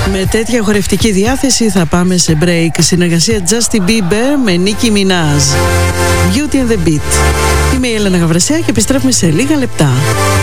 Με τέτοια χορευτική διάθεση θα πάμε σε break. Συνεργασία Justin Bieber με Nicki Minaj. Beauty and the Beat. Είμαι η Έλενα Γαβρασιά και επιστρέφουμε σε λίγα λεπτά.